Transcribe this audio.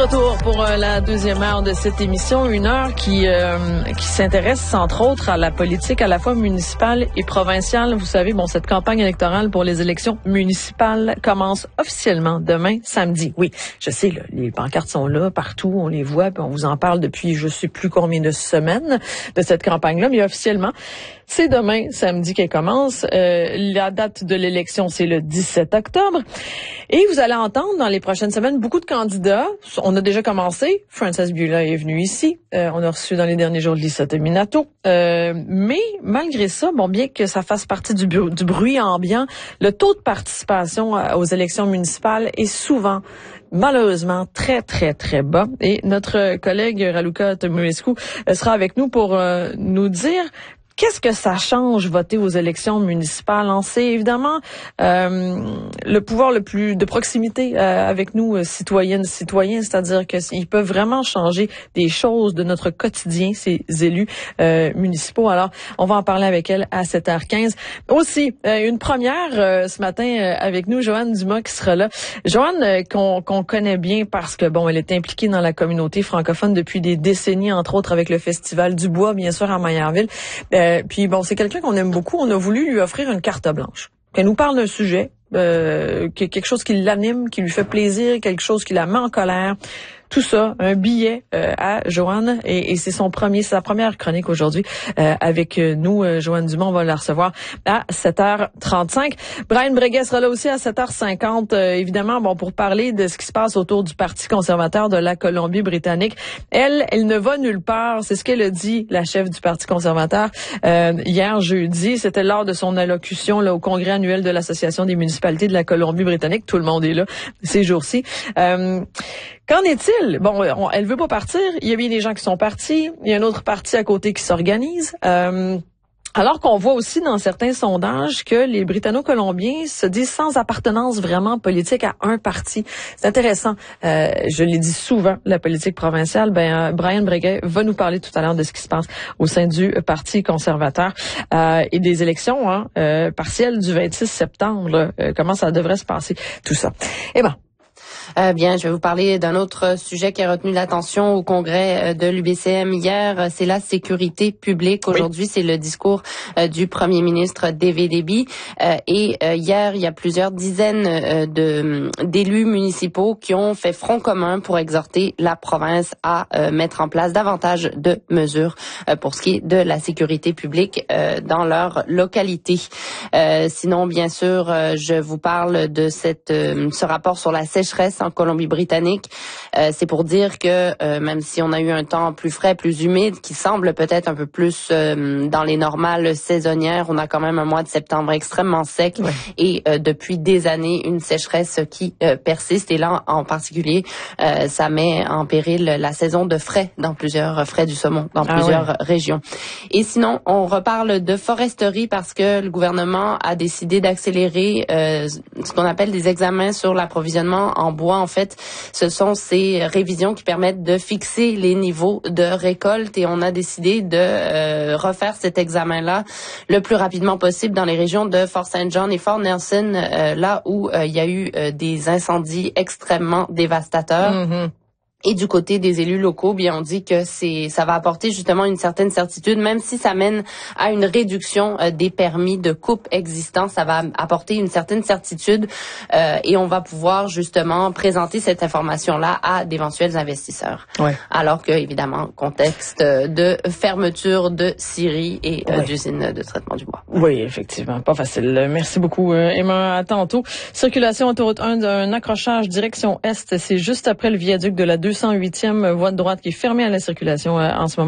retour pour la deuxième heure de cette émission, une heure qui s'intéresse entre autres à la politique à la fois municipale et provinciale. Vous savez, cette campagne électorale pour les élections municipales commence officiellement demain, samedi. Oui, je sais, là, les pancartes sont là partout, on les voit, puis on vous en parle depuis je sais plus combien de semaines de cette campagne-là, mais officiellement, c'est demain, samedi, qu'elle commence. La date de l'élection, c'est le 17 octobre. Et vous allez entendre dans les prochaines semaines beaucoup de candidats. On a déjà commencé. Frances Biula est venue ici. On a reçu dans les derniers jours Lisa Teminato. Mais malgré ça, bien que ça fasse partie du bruit ambiant, le taux de participation aux élections municipales est souvent, malheureusement, très, très, très bas. Et notre collègue Raluca Tomuescu sera avec nous pour nous dire qu'est-ce que ça change voter aux élections municipales? C'est évidemment le pouvoir le plus de proximité avec nous, citoyennes, citoyens, c'est-à-dire qu'ils peuvent vraiment changer des choses de notre quotidien, ces élus municipaux. Alors, on va en parler avec elle à 7h15. Aussi, une première ce matin avec nous, Joanne Dumas qui sera là. Joanne, qu'on connaît bien parce que, elle est impliquée dans la communauté francophone depuis des décennies, entre autres avec le Festival du Bois, bien sûr, à Maillardville. Puis c'est quelqu'un qu'on aime beaucoup. On a voulu lui offrir une carte blanche. Qu'elle nous parle d'un sujet, quelque chose qui l'anime, qui lui fait plaisir, quelque chose qui la met en colère. Tout ça, un billet à Joanne et c'est sa première chronique aujourd'hui avec nous. Joanne Dumont, on va la recevoir à 7h35. Brian Breguet sera là aussi à 7h50, évidemment, pour parler de ce qui se passe autour du Parti conservateur de la Colombie-Britannique. Elle ne va nulle part, c'est ce qu'elle a dit, la chef du Parti conservateur, hier jeudi. C'était lors de son allocution là, au congrès annuel de l'Association des municipalités de la Colombie-Britannique. Tout le monde est là ces jours-ci. Qu'en est-il? Elle veut pas partir. Il y a bien des gens qui sont partis. Il y a un autre parti à côté qui s'organise. Alors qu'on voit aussi dans certains sondages que les Britanno-Colombiens se disent sans appartenance vraiment politique à un parti. C'est intéressant. Je l'ai dit souvent, la politique provinciale. Brian Breguet va nous parler tout à l'heure de ce qui se passe au sein du Parti conservateur et des élections partielles du 26 septembre. Comment ça devrait se passer, tout ça. Bien, je vais vous parler d'un autre sujet qui a retenu l'attention au congrès de l'UBCM hier, c'est la sécurité publique. Aujourd'hui, c'est le discours du premier ministre David Eby. Et hier, il y a plusieurs dizaines d'élus municipaux qui ont fait front commun pour exhorter la province à mettre en place davantage de mesures pour ce qui est de la sécurité publique dans leur localité. Sinon, bien sûr, je vous parle de ce rapport sur la sécheresse en Colombie-Britannique. C'est pour dire que même si on a eu un temps plus frais, plus humide, qui semble peut-être un peu plus dans les normales saisonnières, on a quand même un mois de septembre extrêmement sec et depuis des années une sécheresse qui persiste. Et là, en particulier, ça met en péril la saison de frais dans plusieurs frais du saumon, dans plusieurs régions. Et sinon, on reparle de foresterie parce que le gouvernement a décidé d'accélérer ce qu'on appelle des examens sur l'approvisionnement en bois. En fait, ce sont ces révisions qui permettent de fixer les niveaux de récolte et on a décidé de refaire cet examen-là le plus rapidement possible dans les régions de Fort St. John et Fort Nelson, là où il y a eu des incendies extrêmement dévastateurs. Mm-hmm. Et du côté des élus locaux, on dit que ça va apporter justement une certaine certitude, même si ça mène à une réduction des permis de coupe existants, ça va apporter une certaine certitude et on va pouvoir justement présenter cette information-là à d'éventuels investisseurs. Alors que, évidemment, contexte de fermeture de scieries et d'usines de traitement du bois. Oui, effectivement, pas facile. Merci beaucoup, Emma. À tantôt. Circulation autoroute 1 d'un accrochage direction Est, c'est juste après le viaduc de la 208e voie de droite qui est fermée à la circulation en ce moment.